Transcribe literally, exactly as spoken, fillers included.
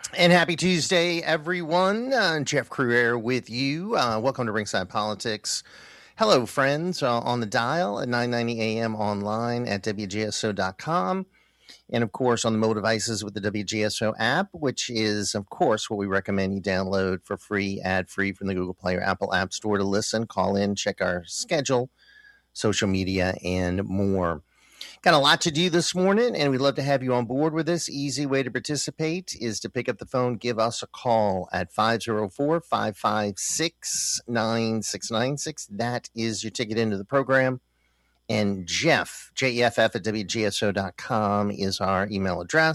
And happy Tuesday, everyone. Uh, Jeff Cruere with you. Uh, welcome to Ringside Politics. Hello, friends, uh, on the dial at nine ninety a.m. online at W G S O dot com. And, of course, on the mobile devices with the W G S O app, which is, of course, what we recommend you download for free, ad-free from the Google Play or Apple App Store to listen, call in, check our schedule, social media, and more. Got a lot to do this morning, and we'd love to have you on board with us. Easy way to participate is to pick up the phone, give us a call at five oh four, five five six, nine six nine six. That is your ticket into the program. And Jeff, J E F F at W G S O dot com is our email address.